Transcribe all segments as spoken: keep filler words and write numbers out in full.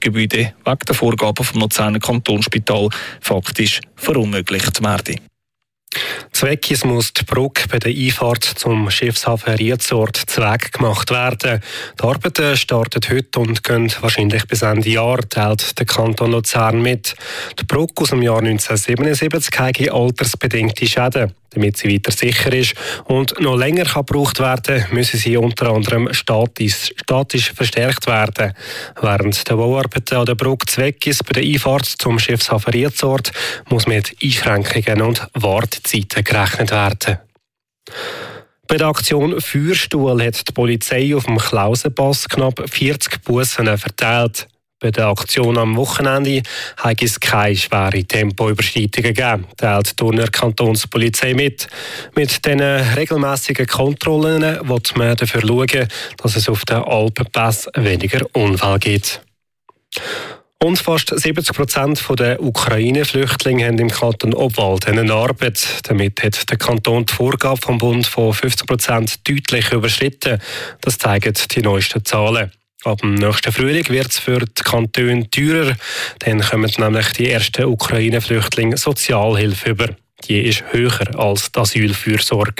Gebäude wegen der Vorgaben vom Luzerner Kantonsspital faktisch verunmöglicht werden. Zweckis muss die Brücke bei der Einfahrt zum Schiffshafen Rietsort zweck gemacht werden. Die Arbeiten starten heute und gehen wahrscheinlich bis Ende Jahr, teilt der Kanton Luzern mit. Die Brücke aus dem Jahr neunzehnhundertsiebenundsiebzig hat altersbedingte Schäden. Damit sie weiter sicher ist und noch länger kann gebraucht werden kann, müssen sie unter anderem statisch, statisch verstärkt werden. Während der Bauarbeiten an der Brücke Zweckis bei der Einfahrt zum Schiffshafen Rietsort muss mit Einschränkungen und Wartezeiten gerechnet werden. Bei der Aktion Feuerstuhl hat die Polizei auf dem Klausenpass knapp vierzig Bussen verteilt. Bei der Aktion am Wochenende hat es keine schweren Tempoüberschreitungen gegeben, teilt die Thuner Kantonspolizei mit. Mit diesen regelmässigen Kontrollen will man dafür schauen, dass es auf den Alpenpässen weniger Unfälle gibt. Und fast siebzig Prozent der Ukraine-Flüchtlinge haben im Kanton Obwalden eine Arbeit. Damit hat der Kanton die Vorgabe vom Bund von fünfzig Prozent deutlich überschritten. Das zeigen die neuesten Zahlen. Ab dem nächsten Frühling wird es für die Kantone teurer. Dann kommen nämlich die ersten Ukraine-Flüchtlinge Sozialhilfe über. Die ist höher als die Asylfürsorge.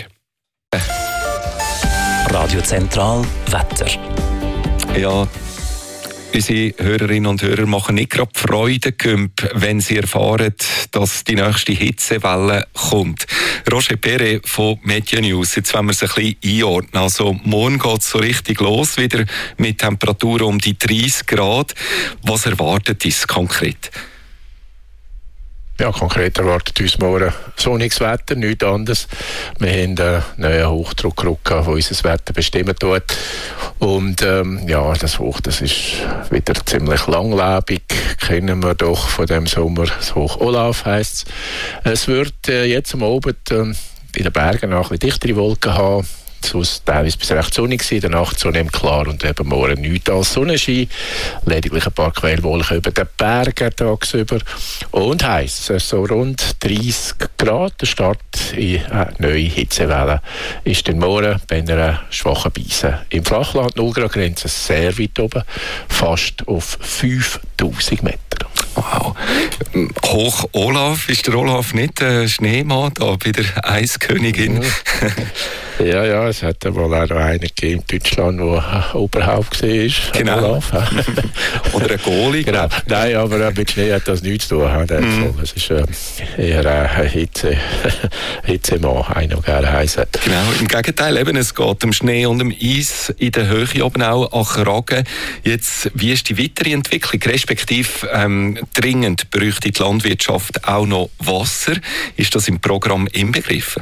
Radio Zentral Wetter. Ja, unsere Hörerinnen und Hörer machen nicht gerade Freude, wenn sie erfahren, dass die nächste Hitzewelle kommt. Roger Perret von Media News. Jetzt wollen wir es ein bisschen einordnen. Also morgen geht es so richtig los, wieder mit Temperaturen um die dreißig Grad. Was erwartet uns konkret? Ja, konkret erwartet uns morgen sonniges Wetter, nichts anderes. Wir haben einen neuen Hochdruck, der unser Wetter bestimmen tut. Und ähm, ja, das Hoch, das ist wieder ziemlich langlebig, kennen wir doch von dem Sommer. Das Hoch Olaf heisst es. Es wird äh, jetzt am Abend äh, in den Bergen auch ein bisschen dichtere Wolken haben. Sonst teilweise bis recht sonnig sein, in der Nacht zunehmend klar und eben morgen nichts als Sonnenschein. Lediglich ein paar Quellwolken über den Bergen tagsüber. Und heiß, so rund dreißig Grad. Der Start in eine neue Hitzewelle ist dann morgen bei einer schwachen Beise. Im Flachland null Grad Grenze sehr weit oben, fast auf fünftausend Meter. Wow. Hoch Olaf, ist der Olaf nicht der Schneemann da bei der Eiskönigin? Ja, ja, es hat wohl auch noch einen gegeben in Deutschland, der Oberhaupt war. Genau. Olaf. Oder ein Goalie. Genau. Nein, aber mit Schnee hat das nichts zu tun. Mm. Es ist äh, eher ein Hitze, Hitzemann, einer, der gerne heiß hat. Genau, im Gegenteil, eben, es geht um Schnee und um Eis in der Höhe oben auch an Kragen. Jetzt, wie ist die weitere Entwicklung? Respektive ähm, dringend bräuchte die Landwirtschaft auch noch Wasser. Ist das im Programm inbegriffen?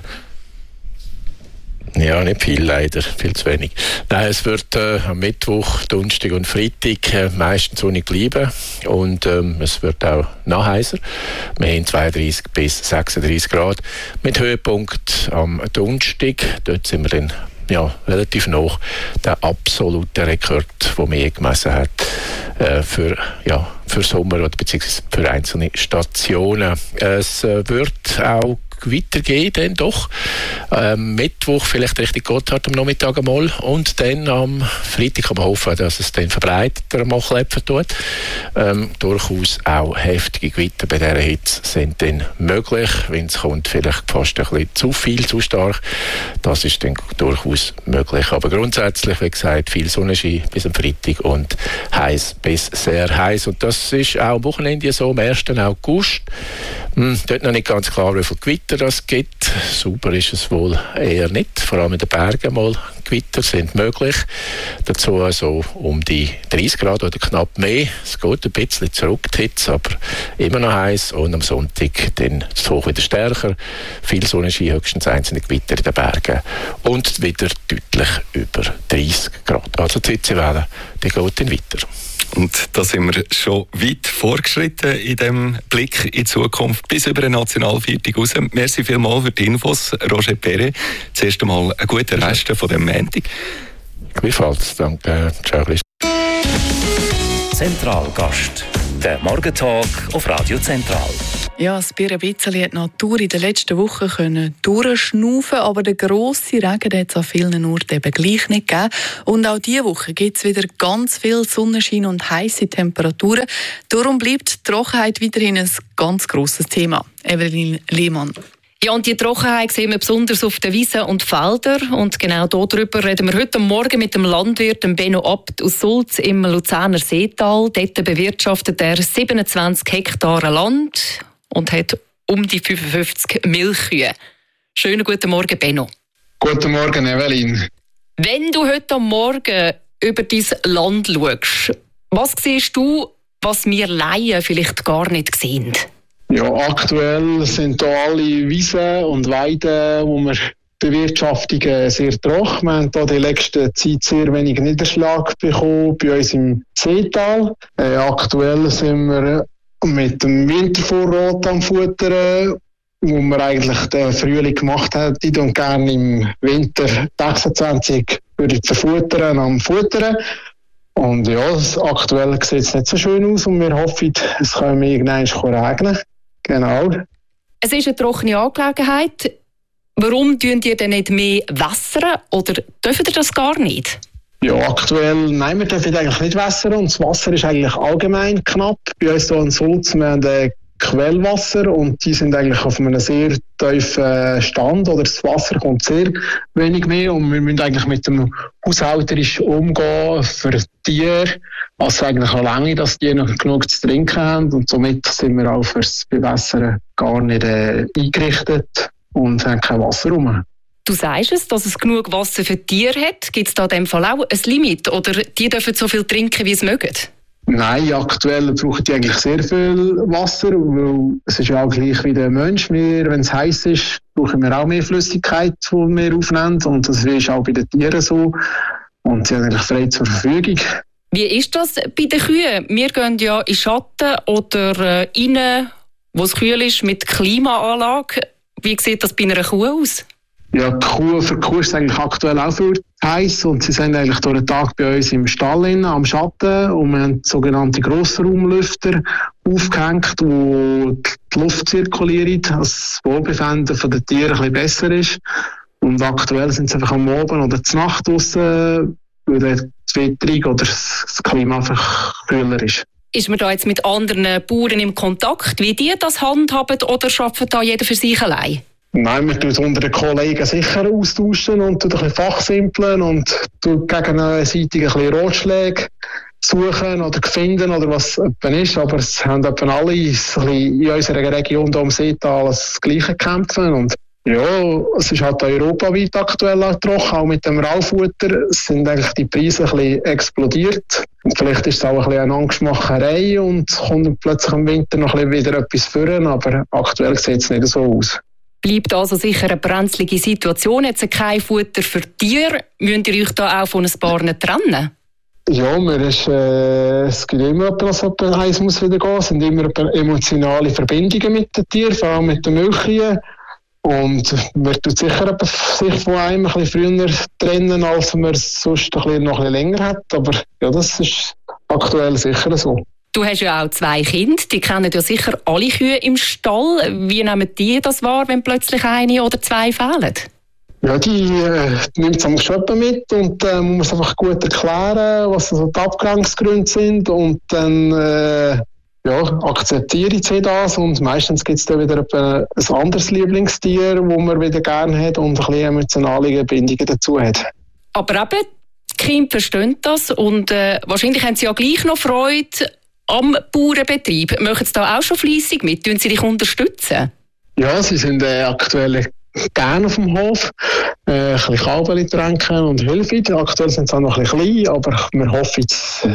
Ja, nicht viel leider, viel zu wenig. Nein, es wird äh, am Mittwoch, Donnerstag und Freitag äh, meistens sonnig bleiben und ähm, es wird auch noch heißer. Wir haben zweiunddreißig bis sechsunddreißig Grad mit Höhepunkt am Donnerstag. Dort sind wir dann ja, relativ nah der absolute Rekord, den man je gemessen hat äh, für, ja, für Sommer oder beziehungsweise für einzelne Stationen. Es äh, wird auch weitergehen, dann doch. Ähm, Mittwoch vielleicht richtig Gotthard am Nachmittag einmal und dann am Freitag kann man hoffen, dass es dann verbreiteter mal klepfen tut. Ähm, durchaus auch heftige Gewitter bei dieser Hitze sind dann möglich. Wenn es kommt, vielleicht fast ein bisschen zu viel, zu stark. Das ist dann durchaus möglich. Aber grundsätzlich, wie gesagt, viel Sonnenschein bis am Freitag und heiß bis sehr heiß. Und das ist auch am Wochenende so, am ersten August. Hm, dort noch nicht ganz klar, wie viel Gewitter das gibt. Sauber ist es wohl eher nicht. Vor allem in den Bergen mal Gewitter sind möglich. Dazu also um die dreißig Grad oder knapp mehr. Es geht ein bisschen zurück, die Hitze, aber immer noch heiß. Und am Sonntag dann das Hoch wieder stärker. Viel Sonnenschein, höchstens einzelne Gewitter in den Bergen. Und wieder deutlich über dreißig Grad. Also die Hitzewelle, die geht dann weiter. Und da sind wir schon weit vorgeschritten in dem Blick in die Zukunft, bis über den Nationalviertel raus. Merci vielmals für die Infos, Roger Perret. Zuerst einmal einen guten Rest von dem Montag. Gleichfalls, danke. Ciao. Zentralgast, der Morgentalk auf Radio Zentral. Ja, es ein bisschen die Natur in den letzten Wochen können durchschnaufen, aber der grosse Regen hat es an vielen Orten eben gleich nicht gegeben. Und auch diese Woche gibt es wieder ganz viel Sonnenschein und heisse Temperaturen. Darum bleibt die Trockenheit weiterhin ein ganz grosses Thema. Evelyn Lehmann. Ja, und die Trockenheit sehen wir besonders auf den Wiesen und Feldern. Und genau darüber reden wir heute Morgen mit dem Landwirt Benno Abt aus Sulz im Luzerner Seetal. Dort bewirtschaftet er siebenundzwanzig Hektar Land und hat um die fünfundfünfzig Milchkühe. Schönen guten Morgen, Benno. Guten Morgen, Evelyn. Wenn du heute am Morgen über dein Land schaust, was siehst du, was wir Laien vielleicht gar nicht sehen? Ja, aktuell sind hier alle Wiesen und Weiden, wo wir bewirtschaften, sehr trocken. Wir haben hier die letzte Zeit sehr wenig Niederschlag bekommen bei uns im Seetal. Äh, aktuell sind wir mit dem Wintervorrat am Futtern, wo wir eigentlich den Frühling gemacht hätten und gerne im Winter sechsundzwanzig würde verfuttern am Futtern. Und ja, aktuell sieht es nicht so schön aus und wir hoffen, es kann irgendwann regnen. Genau. Es ist eine trockene Angelegenheit. Warum tun ihr denn nicht mehr wässern oder dürfen ihr das gar nicht? Ja, aktuell, nein, wir dürfen eigentlich nicht wässern und das Wasser ist eigentlich allgemein knapp. Bei uns hier in Sulz, wir haben Quellwasser und die sind eigentlich auf einem sehr tiefen Stand oder das Wasser kommt sehr wenig mehr und wir müssen eigentlich mit dem haushälterisch umgehen für die Tiere. Also eigentlich noch lange, dass die noch genug zu trinken haben und somit sind wir auch fürs Bewässern gar nicht äh, eingerichtet und haben kein Wasser rum. Du sagst es, dass es genug Wasser für Tiere hat. Gibt es da in dem Fall auch ein Limit oder die dürfen so viel trinken, wie sie mögen? Nein, aktuell brauchen die eigentlich sehr viel Wasser, weil es ist ja auch gleich wie der Mensch. Wir, wenn es heiß ist, brauchen wir auch mehr Flüssigkeit, die wir aufnehmen und das ist auch bei den Tieren so und sie haben eigentlich frei zur Verfügung. Wie ist das bei den Kühen? Wir gehen ja in Schatten oder äh, rein, wo es kühl ist, mit Klimaanlage. Wie sieht das bei einer Kuh aus? Ja, die Kuh, für die Kuh ist es eigentlich aktuell auch viel heiß und sie sind eigentlich durch den Tag bei uns im Stall innen, am Schatten und wir haben sogenannte Grossraumlüfter aufgehängt, wo die Luft zirkuliert, dass das Wohlbefinden der Tiere ein bisschen besser ist. Und aktuell sind sie einfach am Abend oder zur Nacht draussen, weil die Witterung oder das Klima einfach kühler ist. Ist man da jetzt mit anderen Bauern im Kontakt, wie die das handhaben oder arbeitet da jeder für sich allein? Nein, wir tun es unter den Kollegen sicher austauschen und ein bisschen fachsimpeln und gegenseitig ein bisschen Ratschläge suchen oder finden oder was ist. Aber es haben etwa alle in unserer Region hier im Seetal das Gleiche kämpfen. Und ja, es ist halt europaweit aktuell auch trocken, auch mit dem Raufutter sind eigentlich die Preise ein bisschen explodiert. Und vielleicht ist es auch ein bisschen eine Angstmacherei und kommt plötzlich im Winter noch ein bisschen wieder etwas führen, aber aktuell sieht es nicht so aus. Bleibt also sicher eine brenzlige Situation. Jetzt kein Futter für Tiere. Müsst ihr euch da auch von ein paar trennen? Ja, mir ist, äh, es gibt immer etwas, was eins muss wieder gehen. Es sind immer emotionale Verbindungen mit den Tieren, vor allem mit den Milchkühen. Und man tut sicher sich von einem ein bisschen früher trennen, als man es sonst ein bisschen noch ein bisschen länger hat. Aber ja, das ist aktuell sicher so. Du hast ja auch zwei Kinder, die kennen ja sicher alle Kühe im Stall. Wie nehmen die das wahr, wenn plötzlich eine oder zwei fehlen? Ja, die äh, nimmt es am Schöpfen mit und äh, muss einfach gut erklären, was also die Abgangsgründe sind und dann äh, ja, akzeptiere ich das und meistens gibt es dann wieder ein, ein anderes Lieblingstier, das man wieder gerne hat und ein bisschen emotionale Bindungen dazu hat. Aber eben, die Kinder verstehen das und äh, wahrscheinlich haben sie ja gleich noch Freude am Bauernbetrieb. Machen Sie da auch schon fleissig mit? Tun Sie dich unterstützen? Ja, sie sind äh, aktuell gerne auf dem Hof. Äh, ein bisschen Kabel tränken und helfen. Aktuell sind sie auch noch ein bisschen klein, aber wir hoffen,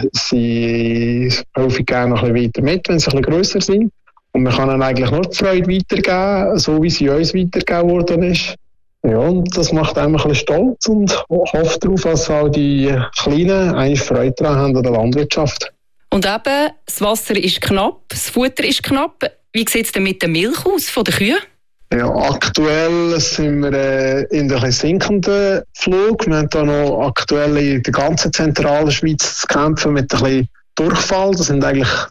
sie helfen gerne noch ein bisschen weiter mit, wenn sie ein bisschen grösser sind. Und wir können eigentlich nur die Freude weitergeben, so wie sie uns weitergegeben worden ist. Ja, und das macht einem ein bisschen stolz und hofft darauf, dass auch die Kleinen eigentlich Freude daran haben an der Landwirtschaft. Und eben, das Wasser ist knapp, das Futter ist knapp. Wie sieht es denn mit der Milch aus von den Kühen? Ja, aktuell sind wir äh, in einem sinkenden Flug. Wir haben hier noch aktuell in der ganzen zentralen Schweiz zu kämpfen mit ein bisschen Durchfall. Das sind eigentlich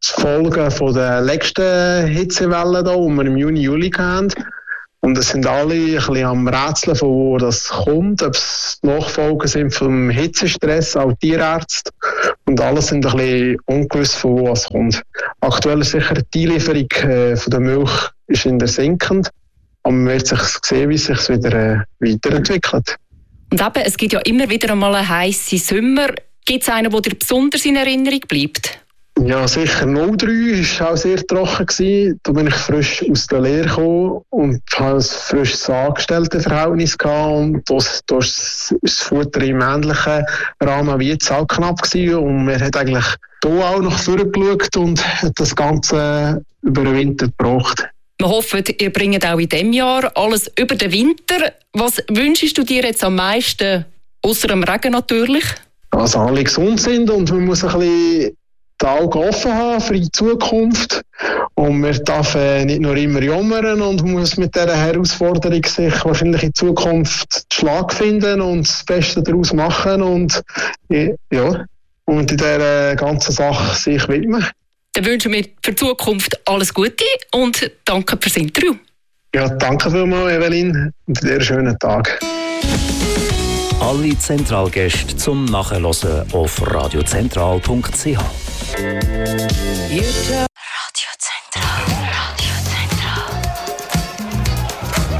Folgen von der letzten Hitzewelle, da, die wir im Juni, Juli hatten. Und es sind alle ein bisschen am Rätseln, von wo das kommt, ob es Nachfolgen sind vom Hitzestress, auch Tierärzte. Und alle sind ein bisschen ungewiss, von wo es kommt. Aktuell ist sicher die Lieferung äh, von der Milch ist in der sinkend. Aber man wird sich sehen, wie es sich wieder äh, weiterentwickelt. Und eben, es gibt ja immer wieder einmal einen heissen Sommer. Gibt es einen, der dir besonders in Erinnerung bleibt? Ja, sicher null drei war auch sehr trocken gewesen. Da bin ich frisch aus der Lehre gekommen und hatte ein frisches Angestelltenverhältnis gehabt. Und das, das, das Futter im ähnlichen Rahmen wie jetzt auch knapp gewesen. Und wir haben eigentlich hier auch noch vorgeschaut und hat das Ganze über den Winter gebracht. Wir hoffen, ihr bringt auch in diesem Jahr alles über den Winter. Was wünschst du dir jetzt am meisten, außer dem Regen natürlich? Dass alle gesund sind und man muss ein bisschen die Augen offen haben für die Zukunft. Und man darf äh, nicht nur immer jammern und muss mit dieser Herausforderung sich wahrscheinlich in Zukunft den Schlag finden und das Beste daraus machen und, ja, und in dieser ganzen Sache sich widmen. Dann wünschen wir für die Zukunft alles Gute und danke fürs Interview. Ja, danke vielmals, Evelyn, und einen schönen Tag. Alle Zentralgäste zum Nachhören auf radiozentral punkt c h.